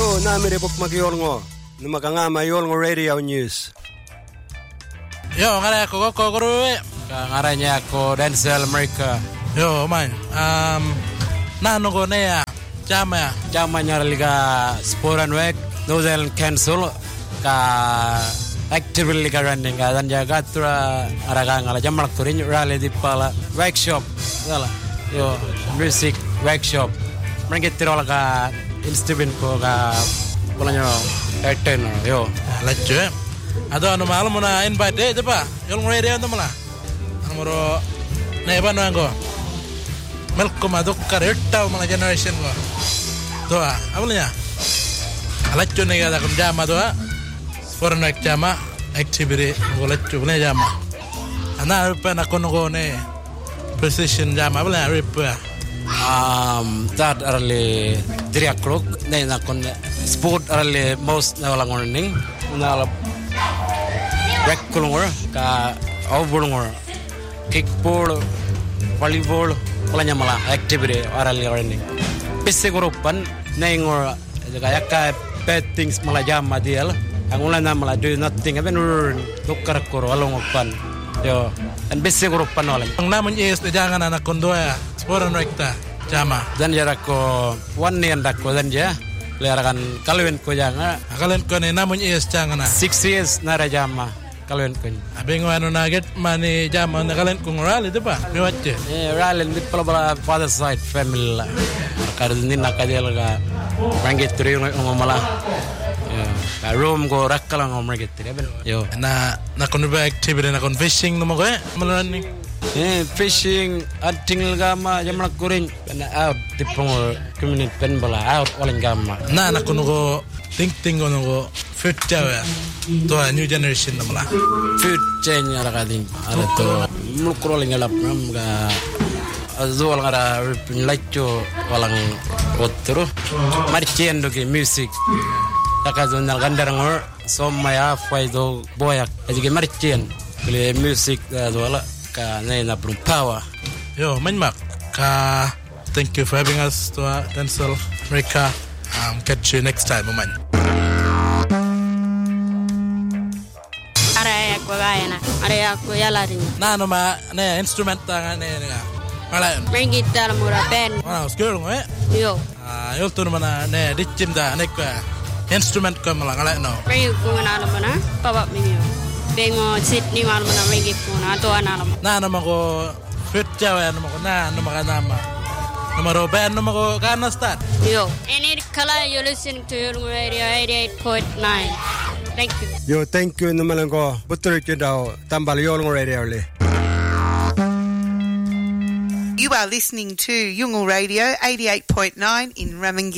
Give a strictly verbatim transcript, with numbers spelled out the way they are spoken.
Yo, namire pok magyolngo. Numakangama yolngo radio news. Yo, ngara ako ko kuruwe. Ngaranya ako Denzel America. Yo, man. Um, nano ko na ya. Chama ya. Chama nyaraliga sporan wek. Nozel cancel. Ka actively ka running. Ka dan jaga tura araga ngala jamak turin rally di pala workshop. Dala. Yo, music workshop. Mereka tirol ka instrument ko ka pulanyo ten yo. Lacu. Ado anu malam muna invite deh coba. Yolngo radio tu malah. Nomor neba nuanggo. Melkom aduk kareta malah generation ko. Doa, apa nya? Lacu nih kada kum jama doa. Foreign ek jama activity ko lacu punya jama. Ana rupa nak kono ne precision jama apa nya rupa. Um, that early three o'clock. Nay nakon sport early most na walang morning. Na rec kulungor ka overlungor kickball, volleyball, walanya malah activity early morning. Pisse grupan nengor kayak ka bad things malah jama dial. Ang ulan na malah do nothing. Even tukar kuro alungopan. Yo, and pisse grupan walang. Ang namun is jangan anak kondo ya. Foreign rekta jama. Dan jarak ko one year dak ko dan ja. Lerakan kaluen ko janga. Kalian ko ni namun is jangan na. Six years nara jama. Kaluen ko. Abeng anu naget mani jama na kalian ko ngoral itu pa. Miwatje. Eh ralen dit pala bala father side family la. Kardinin nakadel ga. Rangit tri ngo mala. Ka room go rakkala ngo marget tri ben. Yo. Na na kono ba activity na kon fishing no mo ko. Malan ni. Eh fishing ating gama jamak kuring na out tipong community pen bala out walang gama. Na na kono ko think think kono ko food jawa. To a new generation na mala. Food change ara kading. Ara to mulkro lingalap nam ga azol ngara lacho walang otro. Marchien do ke music. Takazon nal gandarangor somaya faido boyak. Ajige marchien. Kle music azwala ka na prum power. Yo, manmak ka thank you for having us to uh, Denzel America. Um, catch you next time, man. Are ko gayana, are ko yalarin. Na no ma ne instrument ta ne ne. Mala. Main gitar mura pen. Wow, skill ngo eh. Yo. Ah, yo tu mana ne dicim da ne ka instrument ko mala ngala no. Main ko na na mana, papa minyo. Bengo Sydney mal mana main ko na to ana na. Na no ko fit jawa no ko na no ma nama. Numero band no ko kana start. Yo. Any color you listen to Yolngo Radio eighty-eight point nine. Thank you. Yo, thank you numalango. Butur ke daw tambal yolngo radio le. You are listening to Yolngo Radio eighty-eight point nine in Ramingi.